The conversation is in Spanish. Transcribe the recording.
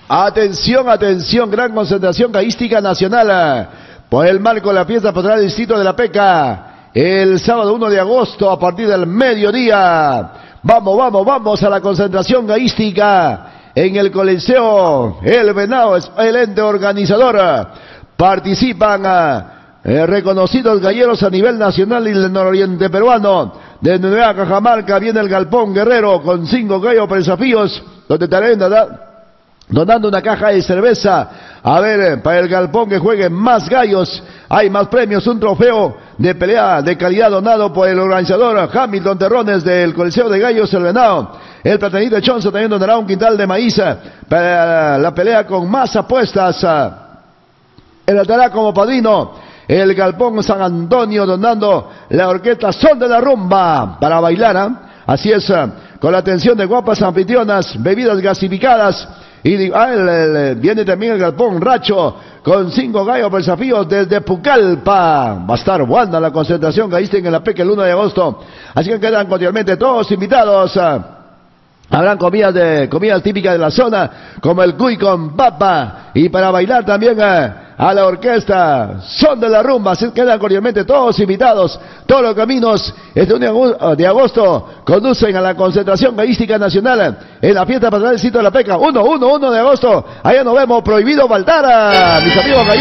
Atención, atención, gran concentración caística nacional por el marco de la fiesta patronal del distrito de La Peca, el sábado 1 de agosto a partir del mediodía. Vamos a la concentración caística en el Coliseo El Venado, es el ente organizador. Participan reconocidos galleros a nivel nacional y del nororiente peruano. De Nueva Cajamarca viene el Galpón Guerrero con 5 gallos para desafíos, donde estarán donando una caja de cerveza. A ver, para el Galpón que juegue más gallos, hay más premios, un trofeo de pelea de calidad donado por el organizador Hamilton Terrones del Coliseo de Gallos El Venado. El platanito Chonzo también donará un quintal de maíz para la pelea con más apuestas. Él estará como padrino el Galpón San Antonio donando la orquesta Son de la Rumba para bailar. Así es, con la atención de guapas anfitrionas, bebidas gasificadas. Y viene también el Galpón Racho con 5 gallos por desafío desde Pucallpa. Va a estar buena la concentración caística en La Peca el 1 de agosto. Así que quedan cordialmente todos invitados. Habrán comidas típicas de la zona, como el cuy con papa. Y para bailar también a la orquesta Son de la Rumba. Así quedan cordialmente todos invitados. Todos los caminos este 1 de agosto conducen a la concentración caística nacional en la fiesta patronal del sitio de La Peca. 1 de agosto. Allá nos vemos, prohibido faltar, mis amigos.